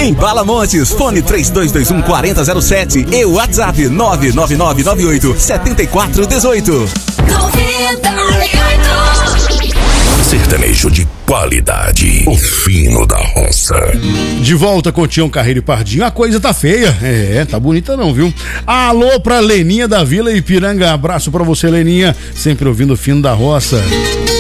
Em Bala Montes, fone 3221-4007 e o WhatsApp 99998-7418. Sertanejo de qualidade, o fino da roça. De volta com Tião Carreiro e Pardinho. A coisa tá feia. Tá bonita não, viu? Alô pra Leninha da Vila Ipiranga. Abraço pra você, Leninha. Sempre ouvindo o fino da roça.